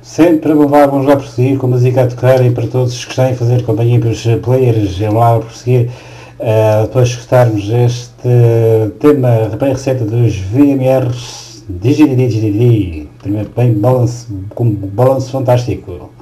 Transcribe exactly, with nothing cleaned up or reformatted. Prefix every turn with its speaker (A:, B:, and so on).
A: Sempre vamos lá, vamos lá prosseguir com a música a tocar e para todos que gostarem de fazer companhia para os players, vamos lá prosseguir uh, depois de escutarmos este tema bem receita dos V M Rs Digididi, bem balanço, com balanço fantástico.